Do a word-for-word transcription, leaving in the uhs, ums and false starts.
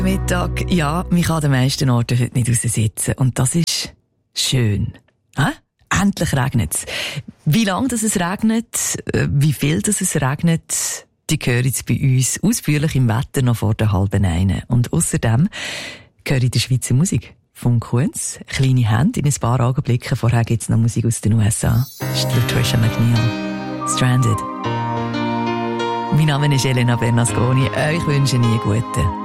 Mittag, ja, mich kann an den meisten Orten heute nicht raussitzen. Und das ist schön. Hä? Endlich regnet es. Wie lange das es regnet, wie viel das es regnet, die hören jetzt bei uns ausführlich im Wetter noch vor der halben eine. Und außerdem höre ich die Schweizer Musik. Von Kunz, kleine Hände in ein paar Augenblicken. Vorher gibt es noch Musik aus den U S A. Das ist Trisha McNeil. Stranded. Mein Name ist Elena Bernasconi. Ich wünsche Ihnen einen guten